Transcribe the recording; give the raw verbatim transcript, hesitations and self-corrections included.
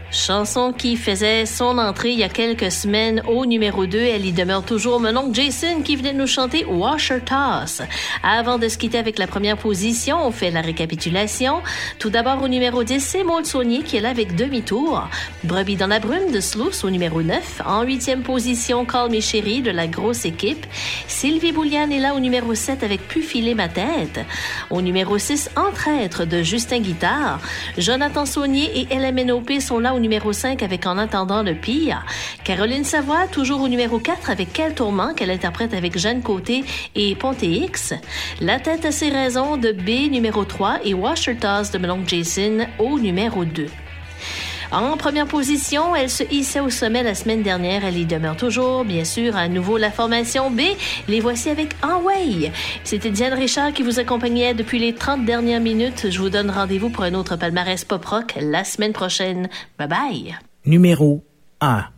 Chanson qui faisait son entrée il y a quelques semaines au numéro deux. Elle y demeure toujours. Mon oncle Jason qui venait de nous chanter Washer Toss. Avant de se quitter avec la première position, on fait la récapitulation. Tout d'abord au numéro dix, c'est Maud Saunier qui est là avec Demi-tour. Brebis dans la brume de Sluice au numéro neuf. En huitième position, Call Me Chérie de la grosse équipe. Sylvie Bouliane est là au numéro sept avec Pu filer ma tête. Au numéro six, Entre-êtres de Justin Guittard. Jonathan Saunier et L M N O P sont là au numéro cinq avec En attendant le pire. Caroline Savoie, toujours au numéro quatre avec Quel tourment qu'elle interprète avec Jeanne Côté et Ponté X. La tête à ses raisons de B numéro trois et Washer Toss de mon oncle Jason au numéro deux. En première position, elle se hissait au sommet la semaine dernière. Elle y demeure toujours, bien sûr, à nouveau la formation B. Les voici avec En Way. C'était Diane Richard qui vous accompagnait depuis les trente dernières minutes. Je vous donne rendez-vous pour un autre palmarès pop-rock la semaine prochaine. Bye bye. Numéro un.